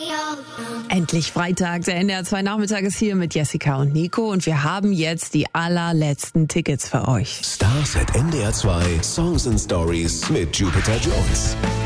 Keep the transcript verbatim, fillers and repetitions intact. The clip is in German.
Endlich Freitag, der N D R zwei Nachmittag ist hier mit Jessica und Nico und wir haben jetzt die allerletzten Tickets für euch. Stars at N D R zwei Songs and Stories mit Jupiter Jones.